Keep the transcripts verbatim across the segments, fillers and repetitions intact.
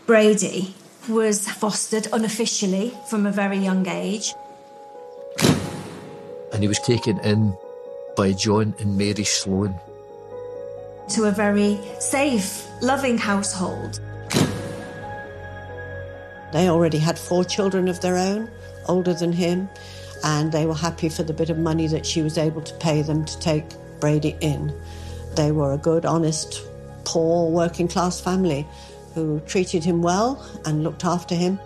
Brady was fostered unofficially from a very young age. And he was taken in by John and Mary Sloan. To a very safe, loving household. They already had four children of their own, older than him, and they were happy for the bit of money that she was able to pay them to take Brady in. They were a good, honest, poor, working-class family who treated him well and looked after him.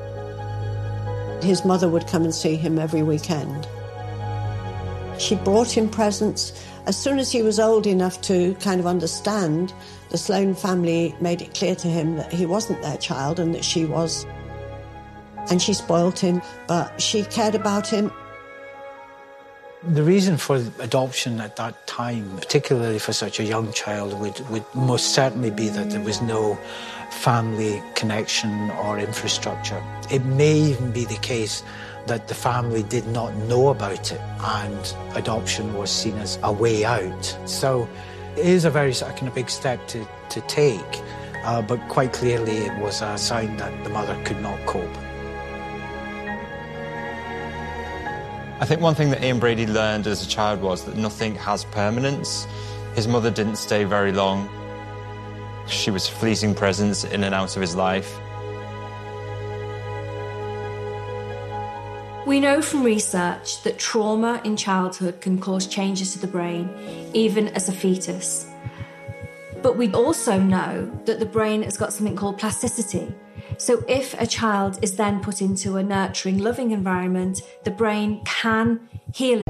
His mother would come and see him every weekend. She brought him presents. As soon as he was old enough to kind of understand, the Sloan family made it clear to him that he wasn't their child and that she was. And she spoiled him, but she cared about him. The reason for adoption at that time, particularly for such a young child, would, would most certainly be that there was no family connection or infrastructure. It may even be the case that the family did not know about it and adoption was seen as a way out. So it is a very kind of big step to, to take, uh, but quite clearly it was a sign that the mother could not cope. I think one thing that Ian Brady learned as a child was that nothing has permanence. His mother didn't stay very long. She was a fleeting presence in and out of his life. We know from research that trauma in childhood can cause changes to the brain, even as a fetus. But we also know that the brain has got something called plasticity. So if a child is then put into a nurturing, loving environment, the brain can heal.